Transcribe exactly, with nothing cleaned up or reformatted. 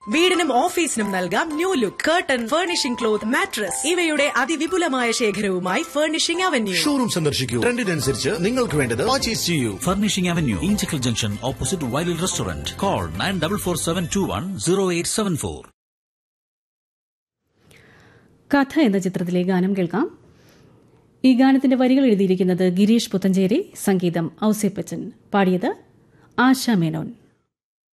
വീടിനും ഓഫീസിനും നൽകാം new look. Curtain, furnishing cloth, mattress ഇവയുടെ അതിവിപുലമായ ശേഖരവുമായി ഫർണിഷിംഗ് അവന്യൂ. ഷോറൂം സന്ദർശിക്കൂ. ട്രെൻഡിനനുസരിച്ച് നിങ്ങൾക്ക് വേണ്ടത് പർച്ചേസ് ചെയ്യൂ. Furnishing avenue, Inchakkal junction, opposite വൈലിൽ restaurant. Call nine double four seven to one zero eight seven four. കഥ എന്ന ചിത്രത്തിലെ ഗാനം കേൾക്കാം. ഈ ഗാനത്തിന്റെ വരികൾ എഴുതിയിരിക്കുന്നത് ഗിരീഷ് പുത്തഞ്ചേരി, സംഗീതം ഔസേപ്പച്ചൻ, പാടിയത് ആശ മേനോൻ.